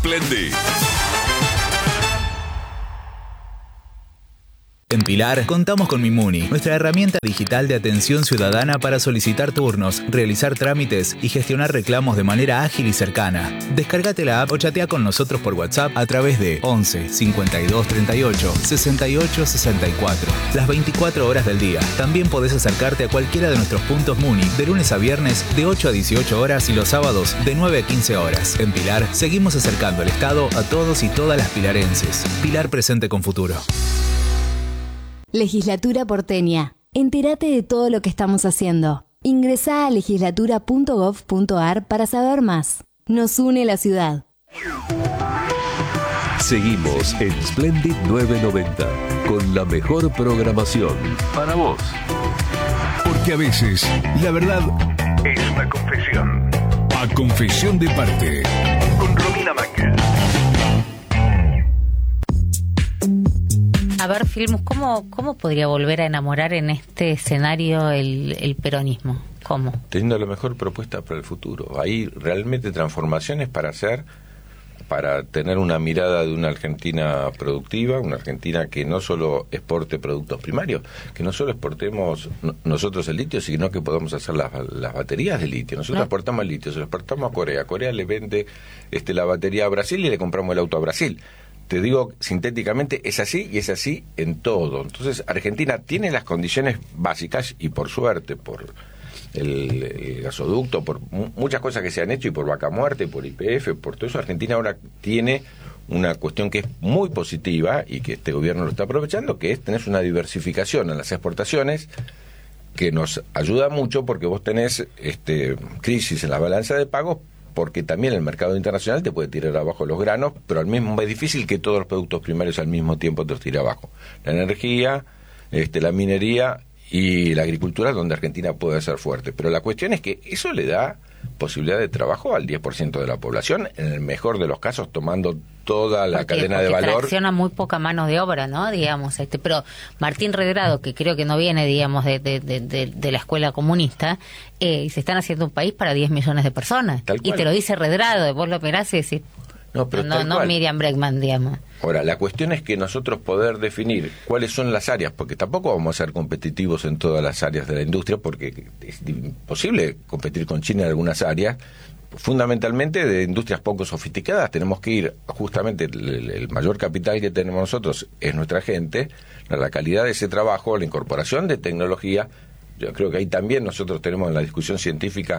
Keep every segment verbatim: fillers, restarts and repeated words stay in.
Splendid. En Pilar contamos con Mimuni, nuestra herramienta digital de atención ciudadana para solicitar turnos, realizar trámites y gestionar reclamos de manera ágil y cercana. Descárgate la app o chatea con nosotros por WhatsApp a través de once cincuenta y dos treinta y ocho sesenta y ocho sesenta y cuatro. Las veinticuatro horas del día. También podés acercarte a cualquiera de nuestros puntos Muni de lunes a viernes de ocho a dieciocho horas y los sábados de nueve a quince horas. En Pilar seguimos acercando el Estado a todos y todas las pilarenses. Pilar presente con futuro. Legislatura porteña. Entérate de todo lo que estamos haciendo. Ingresá a legislatura punto gov punto ar para saber más. Nos une la ciudad. Seguimos en Splendid novecientos noventa con la mejor programación para vos. Porque a veces la verdad es una confesión. A confesión de parte. Con Romina Mangel. A ver, Filmus, ¿cómo, ¿cómo podría volver a enamorar en este escenario el, el peronismo? ¿Cómo? Teniendo la mejor propuesta para el futuro. Hay realmente transformaciones para hacer, para tener una mirada de una Argentina productiva, una Argentina que no solo exporte productos primarios, que no solo exportemos no, nosotros el litio, sino que podamos hacer las, las baterías de litio. Nosotros ¿No? exportamos el litio, se lo exportamos a Corea. Corea le vende este, la batería a Brasil y le compramos el auto a Brasil. Te digo sintéticamente, es así y es así en todo. Entonces, Argentina tiene las condiciones básicas y por suerte, por el, el gasoducto, por mu- muchas cosas que se han hecho y por Vaca Muerta y por Y P F, por todo eso, Argentina ahora tiene una cuestión que es muy positiva y que este gobierno lo está aprovechando, que es tener una diversificación en las exportaciones que nos ayuda mucho porque vos tenés este crisis en la balanza de pagos, porque también el mercado internacional te puede tirar abajo los granos, pero al mismo es difícil que todos los productos primarios al mismo tiempo te los tire abajo. La energía, este, la minería y la agricultura, donde Argentina puede ser fuerte. Pero la cuestión es que eso le da posibilidad de trabajo al diez por ciento de la población, en el mejor de los casos, tomando toda la porque, cadena porque de valor. Tracciona muy poca mano de obra, ¿no? Digamos, este, pero Martín Redrado, que creo que no viene, digamos, de, de, de, de, de la escuela comunista, eh, se están haciendo un país para diez millones de personas. Y te lo dice Redrado, vos lo mirás y decís, no, pero no, no Miriam Bregman, digamos. Ahora, la cuestión es que nosotros poder definir cuáles son las áreas, porque tampoco vamos a ser competitivos en todas las áreas de la industria, porque es imposible competir con China en algunas áreas, fundamentalmente de industrias poco sofisticadas. Tenemos que ir, justamente el, el mayor capital que tenemos nosotros es nuestra gente, la calidad de ese trabajo, la incorporación de tecnología. Yo creo que ahí también nosotros tenemos en la discusión científica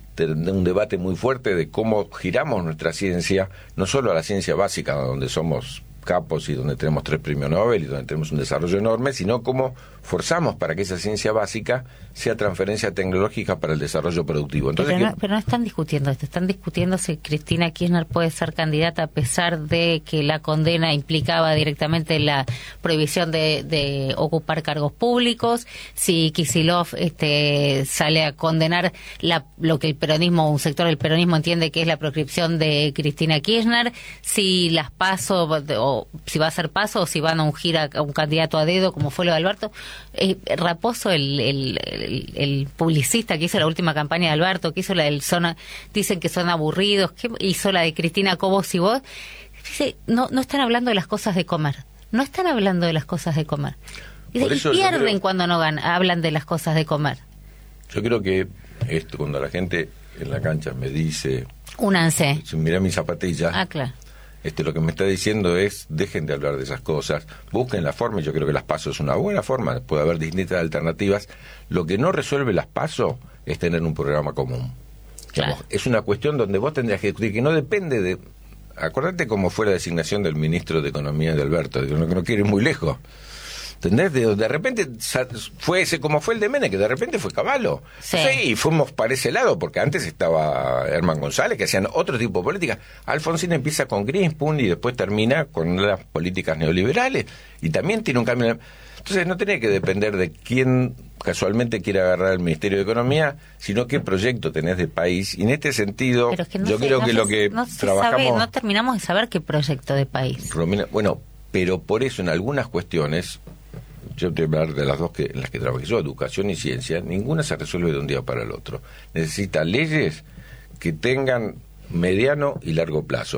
un debate muy fuerte de cómo giramos nuestra ciencia, no solo a la ciencia básica, donde somos capos y donde tenemos tres premios Nobel y donde tenemos un desarrollo enorme, sino cómo forzamos para que esa ciencia básica sea transferencia tecnológica para el desarrollo productivo. Entonces, pero, no, ¿qué? pero no están discutiendo esto, están discutiendo si Cristina Kirchner puede ser candidata a pesar de que la condena implicaba directamente la prohibición de, de ocupar cargos públicos, si Kicillof este, sale a condenar la, lo que el peronismo, un sector del peronismo entiende que es la proscripción de Cristina Kirchner, si las PASO o si va a ser PASO o si van a ungir a, a un candidato a dedo como fue lo de Alberto. eh, Raposo, el, el, el, el publicista que hizo la última campaña de Alberto, que hizo la del zona, dicen que son aburridos, que hizo la de Cristina Cobos y vos, dice, no, no están hablando de las cosas de comer, no están hablando de las cosas de comer. Dice, y pierden creo, cuando no ganan, hablan de las cosas de comer. Yo creo que esto, cuando la gente en la cancha me dice, únanse, mira mis zapatillas, ah, claro. Este, lo que me está diciendo es, dejen de hablar de esas cosas, busquen la forma, y yo creo que las PASO es una buena forma, puede haber distintas alternativas. Lo que no resuelve las PASO es tener un programa común. Claro. Digamos, es una cuestión donde vos tendrías que discutir, que no depende de... Acordate cómo fue la designación del ministro de Economía de Alberto, que no, no quiere ir muy lejos. ¿Entendés? De, de repente fue ese como fue el de Menem, que de repente fue Cavallo. Sí. Sí, y fuimos para ese lado, porque antes estaba Herman González, que hacían otro tipo de política. Alfonsín empieza con Greenspoon y después termina con las políticas neoliberales, y también tiene un cambio. Entonces no tiene que depender de quién casualmente quiere agarrar el Ministerio de Economía, sino qué proyecto tenés de país. Y en este sentido, es que no yo sé, creo no que se, lo que no se trabajamos... Sabe, no terminamos de saber qué proyecto de país. Romina, bueno, pero por eso en algunas cuestiones... Yo te voy a hablar de las dos que, en las que trabajé yo, educación y ciencia, ninguna se resuelve de un día para el otro. Necesita leyes que tengan mediano y largo plazo.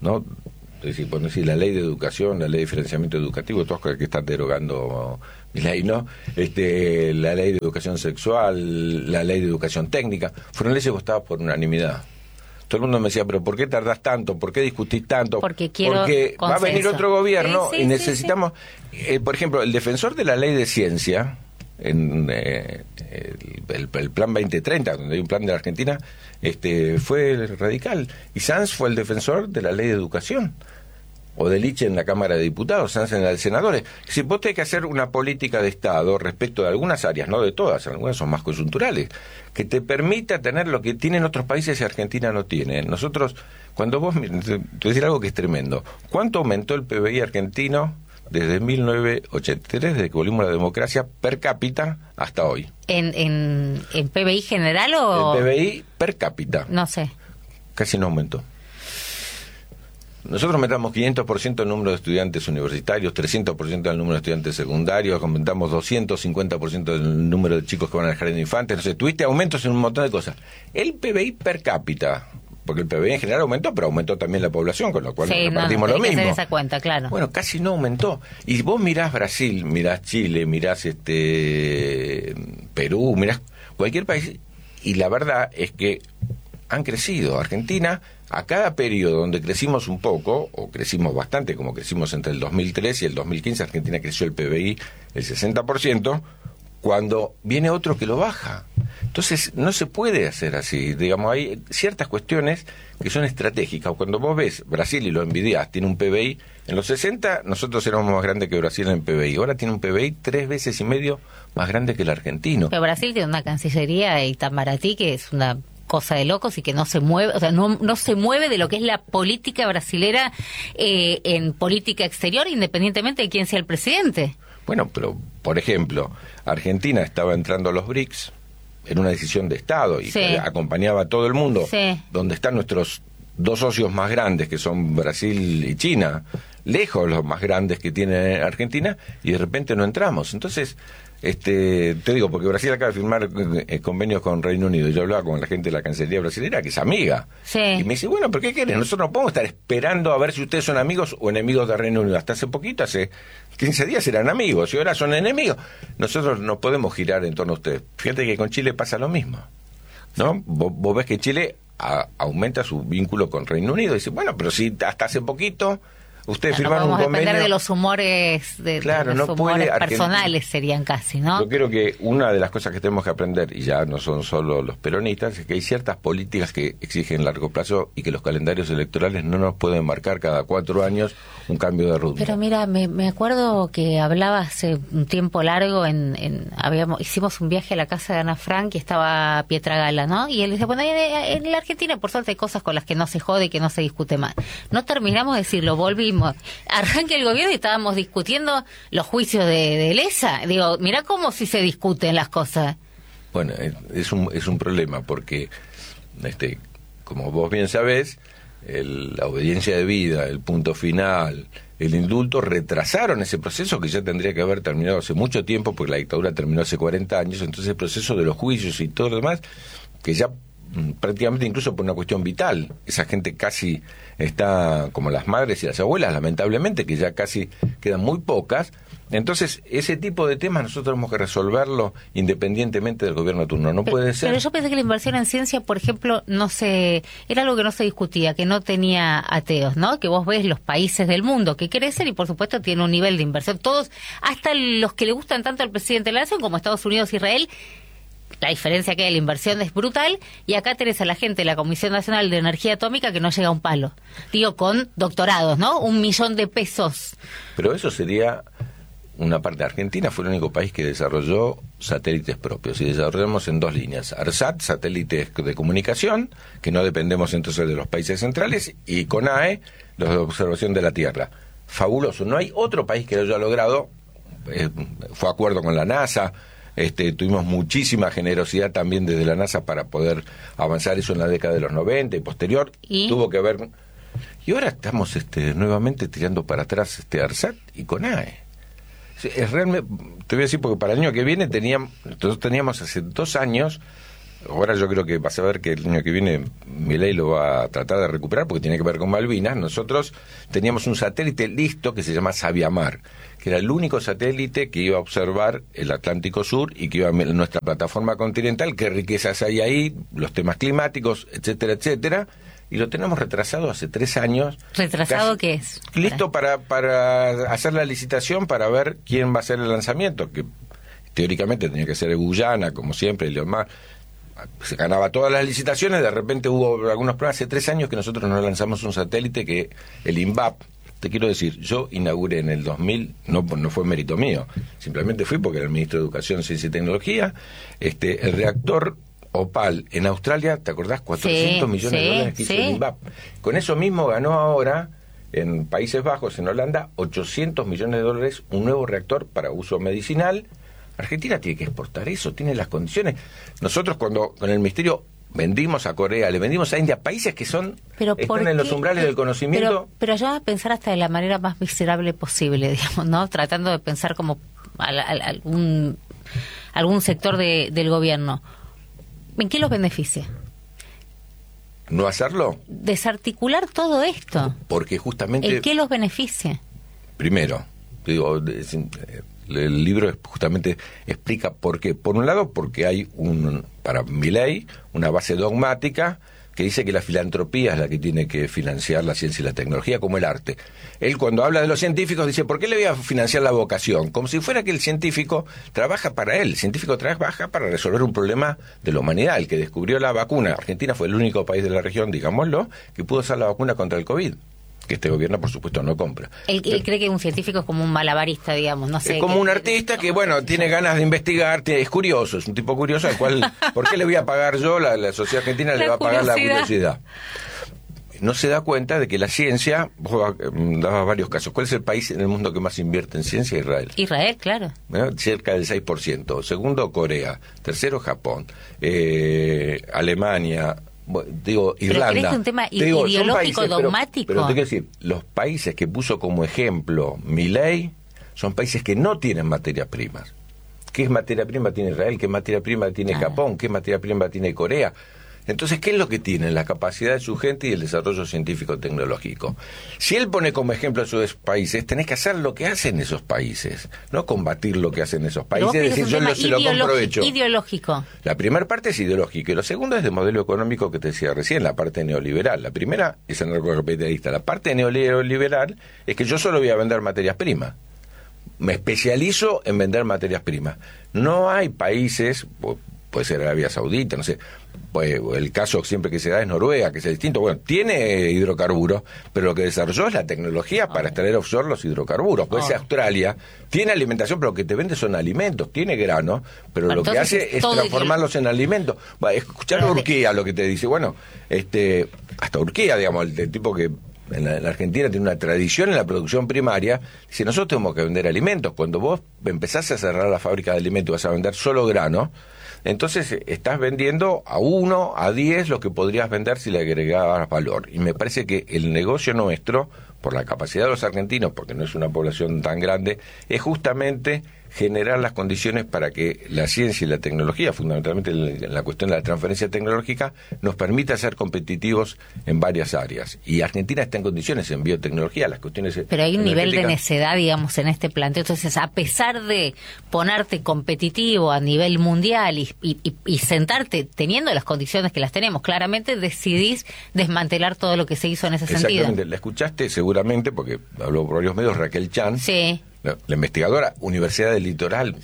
¿no? Es decir, cuando decís la ley de educación, la ley de diferenciamiento educativo, todas cosas que están derogando mi ley, ¿no? Este, la ley de educación sexual, la ley de educación técnica, fueron leyes votadas por unanimidad. Todo el mundo me decía, pero ¿por qué tardás tanto? ¿Por qué discutís tanto? Porque quiero Porque consenso. Va a venir otro gobierno sí, sí, y necesitamos... Sí, sí. Eh, por ejemplo, el defensor de la ley de ciencia, en eh, el, el, el plan veinte treinta, donde hay un plan de la Argentina, este, fue radical. Y Sanz fue el defensor de la ley de educación. O de Liche en la Cámara de Diputados, Sanz en la de Senadores. Si vos tenés que hacer una política de Estado respecto de algunas áreas, no de todas, algunas son más coyunturales, que te permita tener lo que tienen otros países y Argentina no tiene. Nosotros, cuando vos, te voy a decir algo que es tremendo, ¿cuánto aumentó el P B I argentino desde mil novecientos ochenta y tres, desde que volvimos a la democracia, per cápita hasta hoy? ¿En, en, en P B I general o...? El P B I per cápita. No sé. Casi no aumentó. Nosotros aumentamos quinientos por ciento el número de estudiantes universitarios, trescientos por ciento el número de estudiantes secundarios, aumentamos doscientos cincuenta por ciento el número de chicos que van al jardín de infantes, no sé, tuviste aumentos en un montón de cosas. El P B I per cápita, porque el P B I en general aumentó, pero aumentó también la población, con lo cual sí, nos repartimos no, lo mismo. Que hacer esa cuenta, claro. Bueno, casi no aumentó. Y vos mirás Brasil, mirás Chile, mirás este Perú, mirás cualquier país, y la verdad es que han crecido. Argentina, a cada periodo donde crecimos un poco, o crecimos bastante, como crecimos entre el dos mil tres y el dos mil quince, Argentina creció el P B I el sesenta por ciento, cuando viene otro que lo baja. Entonces, no se puede hacer así. Digamos, hay ciertas cuestiones que son estratégicas. Cuando vos ves Brasil y lo envidias, tiene un P B I, en los sesenta nosotros éramos más grandes que Brasil en P B I. Ahora tiene un P B I tres veces y medio más grande que el argentino. Pero Brasil tiene una cancillería y Itamaraty que es una cosa de locos y que no se mueve, o sea, no, no se mueve de lo que es la política brasilera eh, en política exterior, independientemente de quién sea el presidente. Bueno, pero, por ejemplo, Argentina estaba entrando a los B R I C S en una decisión de Estado y sí. que acompañaba a todo el mundo, sí. donde están nuestros dos socios más grandes, que son Brasil y China, lejos los más grandes que tiene Argentina, y de repente no entramos. Entonces, este te digo, porque Brasil acaba de firmar eh, convenios con Reino Unido, y yo hablaba con la gente de la Cancillería brasilera, que es amiga, sí. y me dice, bueno, ¿pero qué quieren? Nosotros no podemos estar esperando a ver si ustedes son amigos o enemigos de Reino Unido. Hasta hace poquito, hace quince días eran amigos, y ahora son enemigos. Nosotros no podemos girar en torno a ustedes. Fíjate que con Chile pasa lo mismo, ¿no? Vos, vos ves que Chile a, aumenta su vínculo con Reino Unido, y dice, bueno, pero si hasta hace poquito ustedes no, firmaron no un convenio. Depender de los humores, de, claro, de los no humores puede personales Argentina. Serían casi, ¿no? Yo creo que una de las cosas que tenemos que aprender, y ya no son solo los peronistas, es que hay ciertas políticas que exigen largo plazo y que los calendarios electorales no nos pueden marcar cada cuatro años un cambio de rumbo. Pero mira, me, me acuerdo que hablaba hace un tiempo largo, en, en habíamos hicimos un viaje a la casa de Ana Frank y estaba Pietragala, ¿no? Y él dice, bueno, en, en la Argentina por suerte hay cosas con las que no se jode y que no se discute más. No terminamos de decirlo, volvimos. Arranca el gobierno y estábamos discutiendo los juicios de, de Lesa. Digo, mirá cómo si se discuten las cosas. Bueno, es un, es un problema porque, este, como vos bien sabés, el, la obediencia de vida, el punto final, el indulto retrasaron ese proceso que ya tendría que haber terminado hace mucho tiempo, porque la dictadura terminó hace cuarenta años. Entonces el proceso de los juicios y todo lo demás, que ya prácticamente incluso por una cuestión vital, esa gente casi está como las madres y las abuelas, lamentablemente, que ya casi quedan muy pocas. Entonces, ese tipo de temas nosotros tenemos que resolverlo independientemente del gobierno de turno. No pero, puede ser. Pero yo pensé que la inversión en ciencia, por ejemplo, no se era algo que no se discutía, que no tenía ateos, ¿no? Que vos ves los países del mundo que crecen y, por supuesto, tienen un nivel de inversión. Todos, hasta los que le gustan tanto al presidente de la nación, como Estados Unidos e Israel, la diferencia que hay de la inversión es brutal, y acá tenés a la gente de la Comisión Nacional de Energía Atómica que no llega a un palo. Digo, con doctorados, ¿no? Un millón de pesos. Pero eso sería una parte. Argentina fue el único país que desarrolló satélites propios, y desarrollamos en dos líneas. ARSAT, satélites de comunicación, que no dependemos entonces de los países centrales, y CONAE, los de observación de la Tierra. Fabuloso. No hay otro país que lo haya logrado. Eh, fue acuerdo con la NASA. Este, tuvimos muchísima generosidad también desde la NASA para poder avanzar eso en la década de los noventa y posterior. ¿Y? Tuvo que ver. Y ahora estamos este, nuevamente tirando para atrás este ARSAT y CONAE. Es realmente, te voy a decir, porque para el año que viene teníamos, nosotros teníamos hace dos años ahora yo creo que vas a ver que el año que viene Milei lo va a tratar de recuperar porque tiene que ver con Malvinas. Nosotros teníamos un satélite listo que se llama Sabiamar, que era el único satélite que iba a observar el Atlántico Sur y que iba a nuestra plataforma continental, qué riquezas hay ahí, los temas climáticos, etcétera, etcétera. Y lo tenemos retrasado hace tres años. ¿Retrasado qué es? Listo para, para hacer la licitación para ver quién va a hacer el lanzamiento, que teóricamente tenía que ser Guyana, como siempre, y Leomar. Se ganaba todas las licitaciones, de repente hubo algunos problemas. Hace tres años que nosotros nos lanzamos un satélite que el INVAP, te quiero decir, yo inauguré en el dos mil, no, no fue mérito mío, simplemente fui porque era el ministro de Educación, Ciencia y Tecnología, este, el reactor Opal en Australia, ¿te acordás? cuatrocientos millones sí, de dólares que hizo sí. el INVAP. Con eso mismo ganó ahora, en Países Bajos, en Holanda, ochocientos millones de dólares, un nuevo reactor para uso medicinal. Argentina tiene que exportar eso, tiene las condiciones. Nosotros cuando con el Ministerio vendimos a Corea, le vendimos a India, países que son pero están en los umbrales del conocimiento. Pero, pero yo voy a pensar hasta de la manera más miserable posible, digamos, ¿no? Tratando de pensar como al, al, algún, algún sector de, del gobierno. ¿En qué los beneficia? ¿No hacerlo? Desarticular todo esto. Porque justamente... ¿En qué los beneficia? Primero, digo, el libro justamente explica por qué. Por un lado, porque hay un, para Milei, una base dogmática que dice que la filantropía es la que tiene que financiar la ciencia y la tecnología, como el arte. Él cuando habla de los científicos dice, ¿por qué le voy a financiar la vocación? Como si fuera que el científico trabaja para él. El científico trabaja para resolver un problema de la humanidad. El que descubrió la vacuna, Argentina fue el único país de la región, digámoslo, que pudo hacer la vacuna contra el COVID. Que este gobierno, por supuesto, no compra. Él, él cree que un científico es como un malabarista, digamos, no sé. Es como que, un artista que, bueno, tiene ganas de investigar, tiene, es curioso, es un tipo curioso al cual, ¿por qué le voy a pagar yo? La, la sociedad argentina la le va a pagar curiosidad. la curiosidad. No se da cuenta de que la ciencia, vos dabas varios casos. ¿Cuál es el país en el mundo que más invierte en ciencia? Israel. Israel, claro. ¿No? Cerca del seis por ciento. Segundo, Corea. Tercero, Japón. Eh, Alemania... Bueno, digo, Irlanda. Pero es un tema digo, ideológico, países, dogmático. Pero, pero te quiero decir, los países que puso como ejemplo Milei son países que no tienen materias primas. ¿Qué materia prima tiene Israel? ¿Qué materia prima tiene ah. Japón? ¿Qué materia prima tiene Corea? Entonces, ¿qué es lo que tienen? La capacidad de su gente y el desarrollo científico-tecnológico. Si él pone como ejemplo a esos países, tenés que hacer lo que hacen esos países, no combatir lo que hacen esos países, es decir, yo lo, se lo compro hecho. Ideológico. La primera parte es ideológica y lo segundo es de modelo económico que te decía recién, la parte neoliberal. La primera es anarcocapitalista. La parte neoliberal es que yo solo voy a vender materias primas. Me especializo en vender materias primas. No hay países... puede ser Arabia Saudita, no sé, pues el caso siempre que se da es Noruega, que es distinto, bueno, tiene hidrocarburos, pero lo que desarrolló es la tecnología para extraer offshore los hidrocarburos, puede ser Australia, tiene alimentación, pero lo que te vende son alimentos, tiene grano, pero bueno, lo que hace es transformarlos en alimentos. Escuchar a Urquía lo que te dice, bueno, este hasta Urquía, digamos, el, el tipo que en la, en la Argentina tiene una tradición en la producción primaria, dice, nosotros tenemos que vender alimentos, cuando vos empezás a cerrar la fábrica de alimentos y vas a vender solo grano, entonces estás vendiendo a uno, a diez lo que podrías vender si le agregabas valor. Y me parece que el negocio nuestro, por la capacidad de los argentinos, porque no es una población tan grande, es justamente generar las condiciones para que la ciencia y la tecnología, fundamentalmente en la cuestión de la transferencia tecnológica, nos permita ser competitivos en varias áreas. Y Argentina está en condiciones en biotecnología, las cuestiones... Pero hay un nivel de necedad, digamos, en este planteo. Entonces, a pesar de ponerte competitivo a nivel mundial y, y, y sentarte teniendo las condiciones que las tenemos, claramente decidís desmantelar todo lo que se hizo en ese sentido. Exactamente. La escuchaste seguramente, porque habló por varios medios, Raquel Chan. Sí. La, la investigadora, Universidad del Litoral,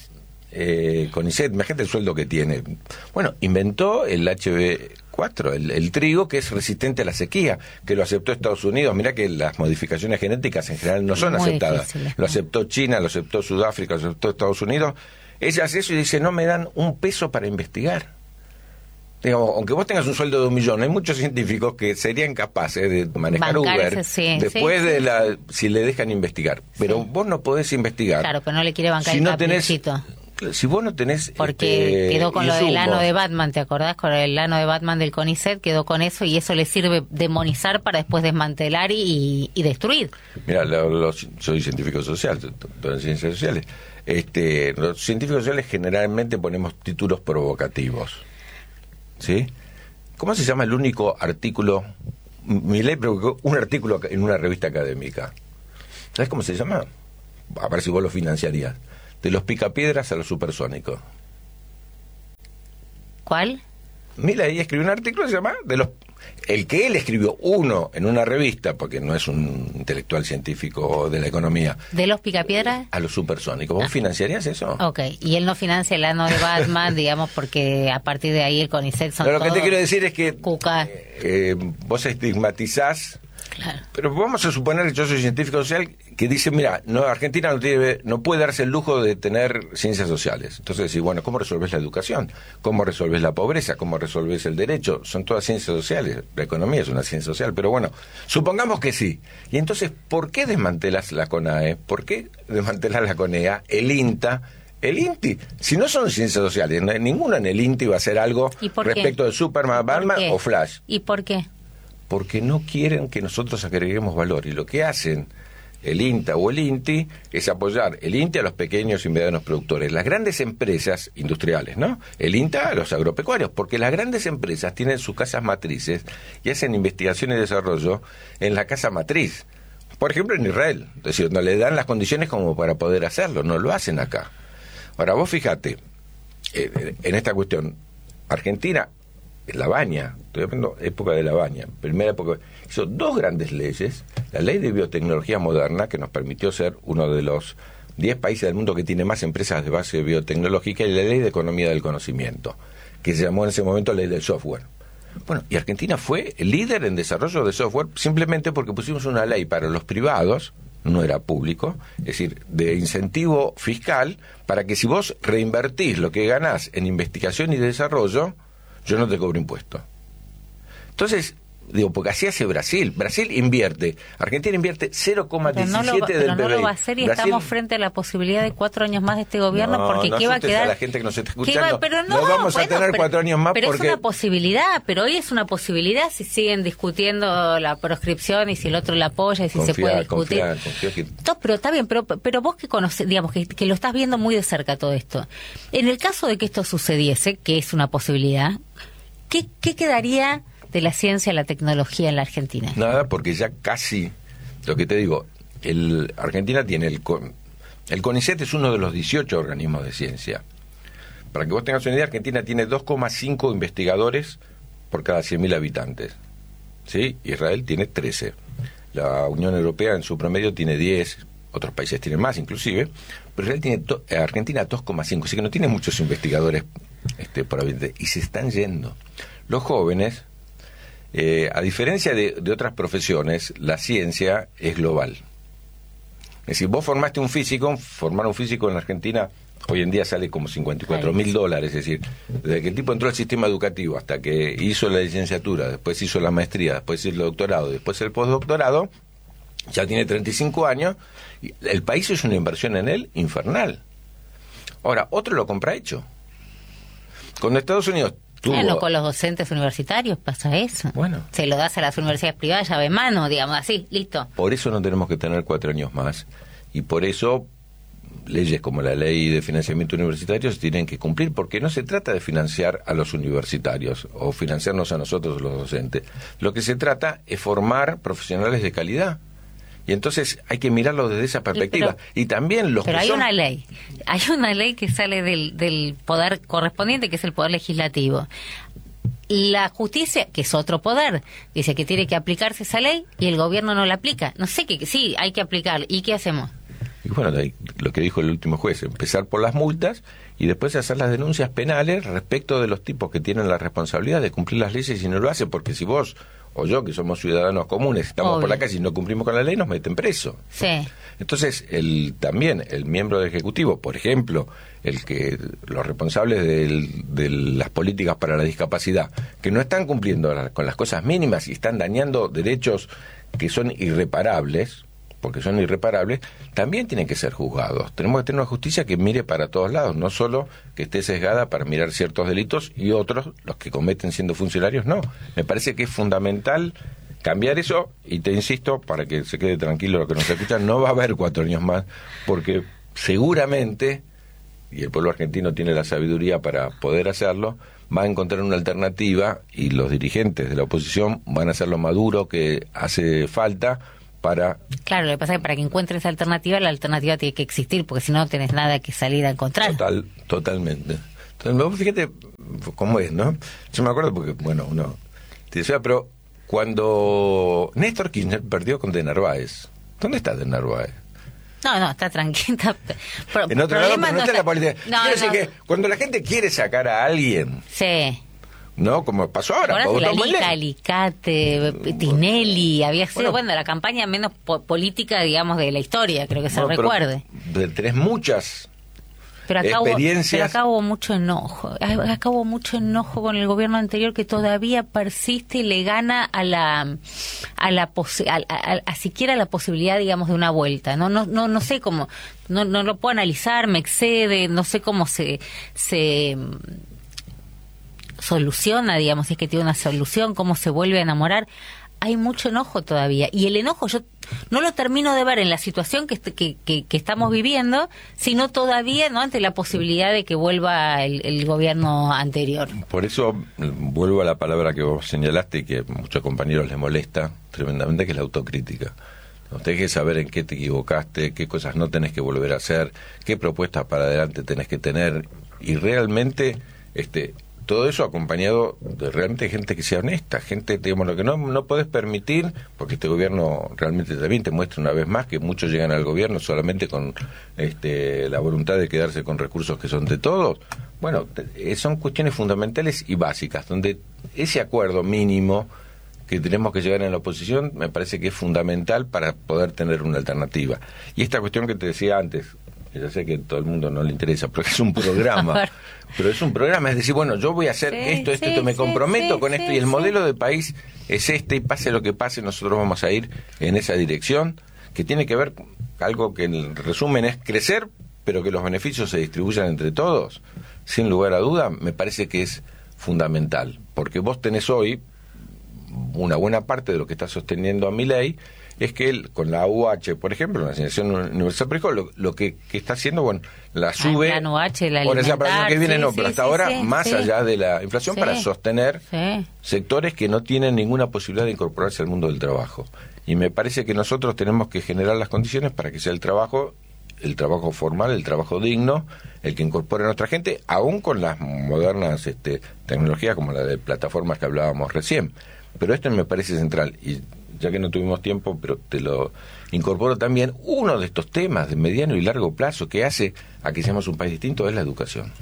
eh, CONICET, imagínate el sueldo que tiene. Bueno, inventó el H B cuatro, el, el trigo, que es resistente a la sequía, que lo aceptó Estados Unidos. Mirá que las modificaciones genéticas en general no son Muy aceptadas. Difícil, lo aceptó China, lo aceptó Sudáfrica, lo aceptó Estados Unidos. Ella hace eso y dice, no me dan un peso para investigar. Digamos, aunque vos tengas un sueldo de un millón, hay muchos científicos que serían capaces de manejar Bancarse, Uber sí, después sí, de sí. la si le dejan investigar. Pero sí. vos no podés investigar. Claro, pero no le quiere bancar si el no tenés, caprichito. Si vos no tenés... Porque este, quedó con insumos. lo del ano de Batman, ¿te acordás? Con el ano de Batman del CONICET, quedó con eso y eso le sirve demonizar para después desmantelar y, y destruir. Mira, lo, lo, soy científico social, doctor en ciencias sociales. Este, los científicos sociales generalmente ponemos títulos provocativos. ¿sí? ¿Cómo se llama el único artículo? Milei publicó un artículo en una revista académica. ¿Sabes cómo se llama? A ver si vos lo financiarías. De los picapiedras a los supersónicos. ¿Cuál? Milei escribió un artículo que se llama de los el que él escribió uno en una revista, porque no es un intelectual científico de la economía. ¿De los picapiedras? A los supersónicos. ¿Vos ah. financiarías eso? Ok, y él no financia el ano de Batman, digamos, porque a partir de ahí el CONICET son Pero lo todo que te quiero decir es que cuca. Eh, eh, vos estigmatizás. Claro. Pero vamos a suponer que yo soy científico social que dice, mira, no, Argentina no tiene, no puede darse el lujo de tener ciencias sociales. Entonces decís, bueno, ¿cómo resolvés la educación? ¿Cómo resolvés la pobreza? ¿Cómo resolvés el derecho? Son todas ciencias sociales. La economía es una ciencia social, pero bueno, supongamos que sí. Y entonces, ¿por qué desmantelás la CONAE? ¿Por qué desmantelás la CONEA? El INTA. El INTI, si no son ciencias sociales, no, ninguno en el INTI va a hacer algo respecto de Superman, Batman o Flash. ¿Y por qué? Porque no quieren que nosotros agreguemos valor. Y lo que hacen el INTA o el INTI es apoyar el INTI a los pequeños y medianos productores, las grandes empresas industriales, ¿no? El INTA a los agropecuarios, porque las grandes empresas tienen sus casas matrices y hacen investigación y desarrollo en la casa matriz. Por ejemplo, en Israel, es decir, no le dan las condiciones como para poder hacerlo, no lo hacen acá. Ahora, vos fíjate, eh, en esta cuestión, Argentina... La Baña, estoy hablando época de la Baña, primera época, hizo dos grandes leyes, la ley de biotecnología moderna, que nos permitió ser uno de los diez países del mundo que tiene más empresas de base biotecnológica, y la ley de economía del conocimiento, que se llamó en ese momento ley del software. Bueno, y Argentina fue el líder en desarrollo de software simplemente porque pusimos una ley para los privados, no era público, es decir, de incentivo fiscal, para que si vos reinvertís lo que ganás en investigación y desarrollo, yo no te cobro impuesto. Entonces, digo, porque así hace Brasil. Brasil invierte, Argentina invierte cero coma diecisiete no del no P B I. Lo va a hacer y Brasil... estamos frente a la posibilidad de cuatro años más de este gobierno, no, porque no ¿qué va a quedar? A la gente que nos está escuchando, va, pero no, no vamos bueno, a tener pero, cuatro años más pero porque... es una posibilidad, pero hoy es una posibilidad si siguen discutiendo la proscripción y si el otro la apoya y si confía, se puede discutir. Confía, confía que... No, pero está bien, pero, pero vos que conoces, digamos, que, que lo estás viendo muy de cerca todo esto. En el caso de que esto sucediese, que es una posibilidad, ¿qué, qué quedaría de la ciencia y la tecnología en la Argentina? Nada, porque ya casi, lo que te digo, el Argentina tiene el el CONICET es uno de los dieciocho organismos de ciencia. Para que vos tengas una idea, Argentina tiene dos coma cinco investigadores por cada cien mil habitantes. ¿Sí? Israel tiene trece. La Unión Europea en su promedio tiene diez, otros países tienen más inclusive, pero Israel tiene to, Argentina dos coma cinco, así que no tiene muchos investigadores este, por habitante, y se están yendo. Los jóvenes, eh, a diferencia de, de otras profesiones, la ciencia es global. Es decir, vos formaste un físico, formar un físico en la Argentina hoy en día sale como cincuenta y cuatro mil dólares, es decir, desde que el tipo entró al sistema educativo hasta que hizo la licenciatura, después hizo la maestría, después hizo el doctorado, después el postdoctorado, ya tiene treinta y cinco años, y el país es una inversión en él infernal. Ahora, otro lo compra hecho. Cuando Estados Unidos tuvo... Bueno, con los docentes universitarios pasa eso. Bueno. Se lo das a las universidades privadas, llave en mano, digamos así, listo. Por eso no tenemos que tener cuatro años más. Y por eso leyes como la ley de financiamiento universitario se tienen que cumplir, porque no se trata de financiar a los universitarios o financiarnos a nosotros los docentes. Lo que se trata es formar profesionales de calidad. Y entonces hay que mirarlo desde esa perspectiva. Pero, y también los pero que hay son... una ley, hay una ley que sale del, del poder correspondiente, que es el poder legislativo. La justicia, que es otro poder, dice que tiene que aplicarse esa ley y el gobierno no la aplica. No sé, que sí, hay que aplicar. ¿Y qué hacemos? Y bueno, lo que dijo el último juez, empezar por las multas y después hacer las denuncias penales respecto de los tipos que tienen la responsabilidad de cumplir las leyes y no lo hacen, porque si vos o yo, que somos ciudadanos comunes, estamos Obvio. por la calle y no cumplimos con la ley, nos meten preso. Sí. Entonces, el también el miembro del Ejecutivo, por ejemplo, el que los responsables del, de las políticas para la discapacidad, que no están cumpliendo la, con las cosas mínimas y están dañando derechos que son irreparables, porque son irreparables, también tienen que ser juzgados. Tenemos que tener una justicia que mire para todos lados, no solo que esté sesgada para mirar ciertos delitos y otros, los que cometen siendo funcionarios, no. Me parece que es fundamental cambiar eso, y te insisto, para que se quede tranquilo lo que nos escuchan, no va a haber cuatro años más, porque seguramente y el pueblo argentino tiene la sabiduría para poder hacerlo, va a encontrar una alternativa y los dirigentes de la oposición van a hacer lo maduro que hace falta para... Claro, lo que pasa es que para que encuentres esa alternativa, la alternativa tiene que existir, porque si no, no tenés nada que salir a encontrar. Total, totalmente. Entonces, fíjate cómo es, ¿no? Yo me acuerdo porque, bueno, uno te decía, pero cuando Néstor Kirchner perdió con De Narváez, ¿dónde está De Narváez? No, no, está tranquila. Pro, en otro lado, pero no está, está en la política. No, Quiero decir no. que cuando la gente quiere sacar a alguien... Sí. ¿No? Como pasó ahora. Ahora la Lica, Alicate, Tinelli, había sido, bueno, bueno, la campaña menos po política, digamos, de la historia, creo que se bueno, recuerde. Pero, tenés muchas pero acá experiencias. Hubo, pero acá hubo mucho enojo. Acá hubo mucho enojo con el gobierno anterior que todavía persiste y le gana a la a la a, a, a, a siquiera la posibilidad, digamos, de una vuelta. No no no no sé cómo, no no lo puedo analizar, me excede, no sé cómo se se soluciona, digamos, si es que tiene una solución, cómo se vuelve a enamorar. Hay mucho enojo todavía, y el enojo yo no lo termino de ver en la situación que, que, que, que estamos viviendo, sino todavía no ante la posibilidad de que vuelva el, el gobierno anterior. Por eso vuelvo a la palabra que vos señalaste y que a muchos compañeros les molesta tremendamente, que es la autocrítica. Tenés que saber en qué te equivocaste, qué cosas no tenés que volver a hacer, qué propuestas para adelante tenés que tener, y realmente este todo eso acompañado de realmente gente que sea honesta, gente, digamos, lo que no, no podés permitir, porque este gobierno realmente también te muestra una vez más que muchos llegan al gobierno solamente con este, la voluntad de quedarse con recursos que son de todos. Bueno, te, son cuestiones fundamentales y básicas, donde ese acuerdo mínimo que tenemos que llegar en la oposición me parece que es fundamental para poder tener una alternativa. Y esta cuestión que te decía antes, ya sé que a todo el mundo no le interesa, pero es un programa, pero es un programa, es decir, bueno, yo voy a hacer sí, esto, esto, sí, esto, me comprometo sí, con sí, esto, y el sí. modelo de país es este, y pase lo que pase, nosotros vamos a ir en esa dirección, que tiene que ver, algo que en resumen es crecer, pero que los beneficios se distribuyan entre todos, sin lugar a duda, me parece que es fundamental, porque vos tenés hoy, una buena parte de lo que está sosteniendo a Milei, es que él, con la U H, por ejemplo, la Asignación Universal por Hijo, lo, lo que, que está haciendo, bueno, la sube, ah, la U H, la por esa para el año que viene, sí, no, pero sí, hasta sí, ahora, sí, más sí. allá de la inflación, sí. para sostener sí. sectores que no tienen ninguna posibilidad de incorporarse al mundo del trabajo. Y me parece que nosotros tenemos que generar las condiciones para que sea el trabajo, el trabajo formal, el trabajo digno, el que incorpore a nuestra gente, aún con las modernas este, tecnologías como la de plataformas que hablábamos recién. Pero esto me parece central, y ya que no tuvimos tiempo, pero te lo incorporo también, uno de estos temas de mediano y largo plazo que hace a que seamos un país distinto es la educación.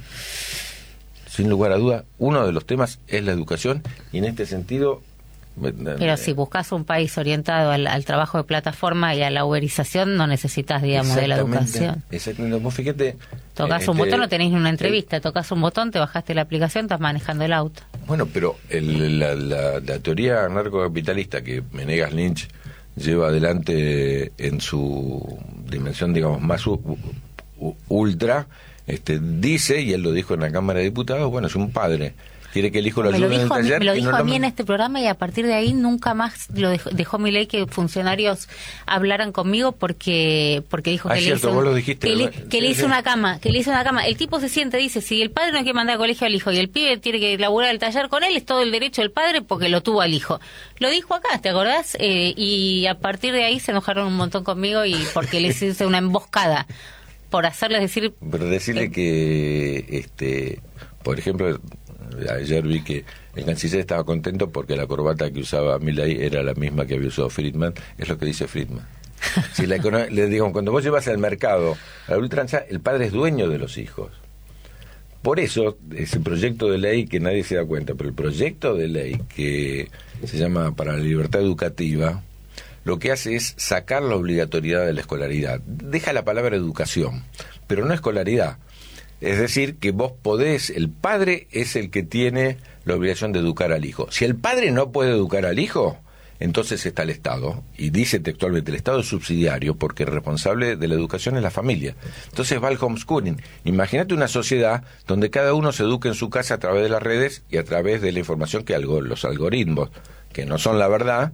Sin lugar a duda, uno de los temas es la educación, y en este sentido... Pero si buscas un país orientado al, al trabajo de plataforma y a la uberización, no necesitas, digamos, de la educación. Exactamente, vos fíjate... Tocas este, un botón, no tenés ni una entrevista, el, tocas un botón, te bajaste la aplicación, estás manejando el auto. Bueno, pero el, la, la, la teoría anarcocapitalista que Menegas Lynch lleva adelante en su dimensión, digamos, más u, u, ultra, este, dice, y él lo dijo en la Cámara de Diputados, bueno, es un padre... Quiere que el hijo lo ayude en el taller. Me lo dijo no a lo... mí en este programa, y a partir de ahí nunca más lo dejó, dejó Milei que funcionarios hablaran conmigo, porque porque dijo ah, que, cierto, le, hizo, vos lo dijiste, que, le, sí, que le hizo sí. una cama, que le hizo una cama. El tipo se siente, dice, si el padre no quiere mandar al colegio al hijo y el pibe tiene que laburar el taller con él, es todo el derecho del padre porque lo tuvo al hijo. Lo dijo acá, ¿te acordás? Eh, y a partir de ahí se enojaron un montón conmigo, y porque les hice una emboscada por hacerles decir... Pero decirle eh, que, este por ejemplo... Ayer vi que el canciller estaba contento porque la corbata que usaba Milei era la misma que había usado Friedman. Es lo que dice Friedman. Si la econo- le digo, cuando vos llevas al mercado a la ultranza, el padre es dueño de los hijos. Por eso, ese proyecto de ley que nadie se da cuenta, pero el proyecto de ley que se llama para la libertad educativa, lo que hace es sacar la obligatoriedad de la escolaridad. Deja la palabra educación, pero no escolaridad. Es decir, que vos podés, el padre es el que tiene la obligación de educar al hijo. Si el padre no puede educar al hijo, entonces está el Estado, y dice textualmente, el Estado es subsidiario porque el responsable de la educación es la familia. Entonces va el homeschooling. Imagínate una sociedad donde cada uno se eduque en su casa a través de las redes y a través de la información que algo, los algoritmos, que no son la verdad,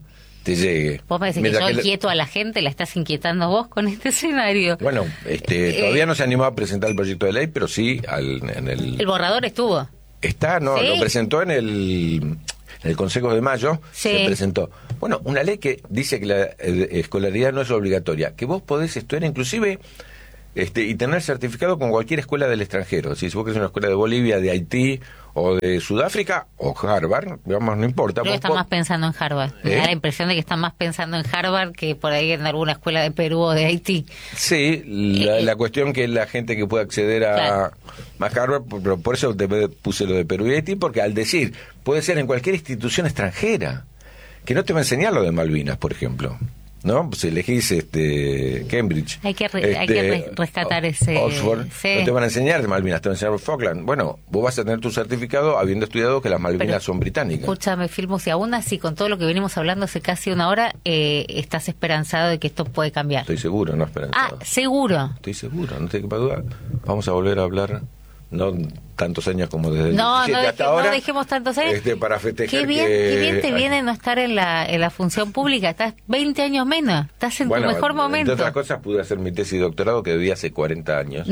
te llegue. Vos me decís Mientras que yo que le- inquieto a la gente, la estás inquietando vos con este escenario. Bueno, este, Eh, todavía no se animó a presentar el proyecto de ley, pero sí al, en el... El borrador estuvo. Está, no, ¿Sí? lo presentó en el, en el Consejo de Mayo, Sí. se presentó. Bueno, una ley que dice que la eh, escolaridad no es obligatoria, que vos podés estudiar inclusive este, y tener certificado con cualquier escuela del extranjero. Si vos querés una escuela de Bolivia, de Haití o de Sudáfrica o Harvard, digamos, no importa. Creo que vos están po- más pensando en Harvard. Me ¿Eh? da la impresión de que están más pensando en Harvard que por ahí en alguna escuela de Perú o de Haití. Sí, la, Eh, la cuestión que la gente que puede acceder a, Claro. a Harvard, pero por eso te puse lo de Perú y Haití, porque al decir, puede ser en cualquier institución extranjera, que no te va a enseñar lo de Malvinas, por ejemplo, ¿no? Pues elegís este, Cambridge. Hay que re- hay que re- rescatar ese- Oxford, sí. no te van a enseñar de Malvinas, te van a enseñar Falkland. Bueno, vos vas a tener tu certificado habiendo estudiado que las Malvinas Pero, son británicas. Escúchame, Filmus, y aún así, con todo lo que venimos hablando hace casi una hora, eh, estás esperanzado de que esto puede cambiar. Estoy seguro, no esperanzado. Ah, seguro. Estoy seguro, no te quepa duda. Vamos a volver a hablar, no tantos años como desde el No, no, diecisiete deje- hasta no ahora. dejemos tantos años. Este, para festejar Qué bien, que- qué bien te viene no estar en la, en la función pública. Estás veinte años menos. Estás en Bueno, tu mejor momento. entre otras cosas pude hacer mi tesis de doctorado que debía hace cuarenta años.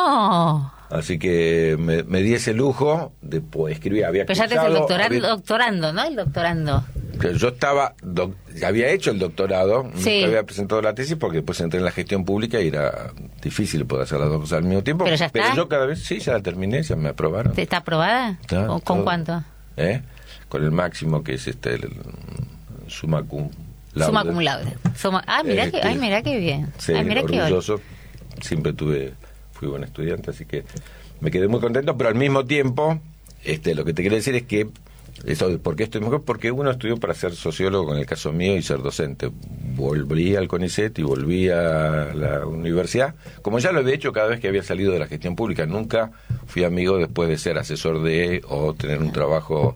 No. Así que me, me di ese lujo de pues, escribir. Había Pero ya te estás cursado, doctorando, había- doctorando, ¿no? El doctorando. que yo estaba, doc- había hecho el doctorado, Sí. nunca había presentado la tesis porque después entré en la gestión pública y era difícil poder hacer las dos cosas al mismo tiempo. Pero ya está. yo cada vez, sí, ya la terminé, ya me aprobaron. ¿Te- ¿Está aprobada? Está, ¿O ¿Con todo. cuánto? ¿Eh? Con el máximo que es este, el, summa cum laude. Suma acumulable. Suma, ah, mira Este, que, ay, mira qué bien. Sí, ay, mira qué orgulloso. Siempre tuve, fui buen estudiante, así que me quedé muy contento, pero al mismo tiempo, este, lo que te quiero decir es que eso, ¿por qué estoy mejor? Porque uno estudió para ser sociólogo, en el caso mío, y ser docente. Volví al CONICET y volví a la universidad, como ya lo había hecho cada vez que había salido de la gestión pública. Nunca fui amigo después de ser asesor de o tener un trabajo.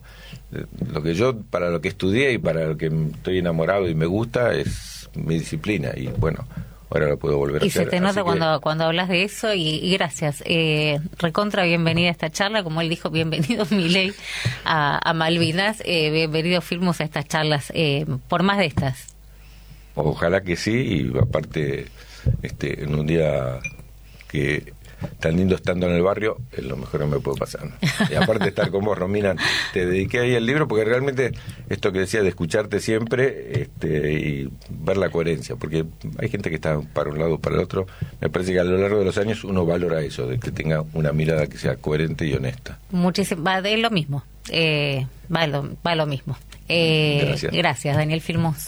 Lo que yo, para lo que estudié y para lo que estoy enamorado y me gusta, es mi disciplina. Y bueno, ahora lo puedo volver a Y hacer. se te Así nota que- cuando, cuando hablas de eso y, y gracias. Eh, recontra bienvenida a esta charla, como él dijo, bienvenido Milei a, a Malvinas, eh, bienvenido Filmus a estas charlas, eh, por más de estas. Ojalá que sí, y aparte, este, en un día que tan lindo estando en el barrio, es lo mejor que me puede pasar. Y aparte estar con vos, Romina, te dediqué ahí al libro porque realmente esto que decía de escucharte siempre este, y ver la coherencia, porque hay gente que está para un lado o para el otro. Me parece que a lo largo de los años uno valora eso, de que tenga una mirada que sea coherente y honesta. Muchísimo, va de lo mismo, eh, va, lo, va lo mismo. Eh, Gracias. Gracias, Daniel Filmus.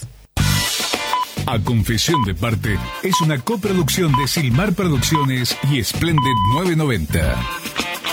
A Confesión de Parte es una coproducción de Silmar Producciones y Splendid novecientos noventa.